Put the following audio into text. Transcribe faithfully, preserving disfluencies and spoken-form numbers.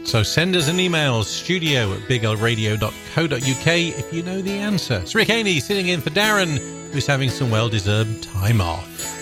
So send us an email, studio at big l radio dot co dot uk if you know the answer. It's Rick Haney sitting in for Darren, who's having some well-deserved time off.